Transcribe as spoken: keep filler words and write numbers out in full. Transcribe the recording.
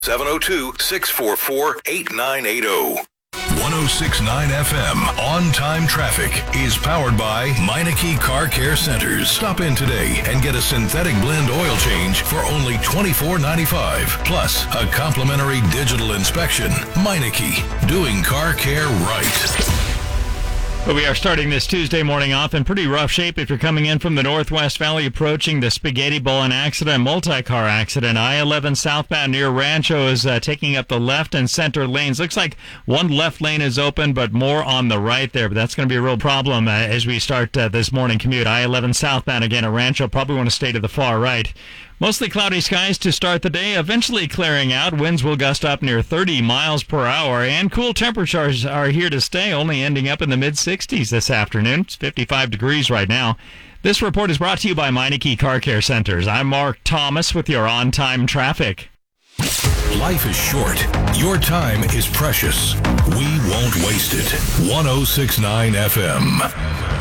seven oh two, six four four, eight nine eight oh. one oh six point nine F M On-Time Traffic is powered by Meineke Car Care Centers. Stop in today and get a synthetic blend oil change for only twenty-four ninety-five. Plus, a complimentary digital inspection. Meineke, doing car care right. But we are starting this Tuesday morning off in pretty rough shape if you're coming in from the Northwest Valley approaching the Spaghetti Bowl. An accident, multi-car accident. I eleven southbound near Rancho is uh, taking up the left and center lanes. Looks like one left lane is open, but more on the right there. But that's going to be a real problem uh, as we start uh, this morning commute. I eleven southbound again at Rancho. Probably want to stay to the far right. Mostly cloudy skies to start the day, eventually clearing out. Winds will gust up near thirty miles per hour, and cool temperatures are here to stay, only ending up in the mid-sixties this afternoon. It's fifty-five degrees right now. This report is brought to you by Meineke Car Care Centers. I'm Mark Thomas with your on-time traffic. Life is short. Your time is precious. We won't waste it. one oh six point nine F M.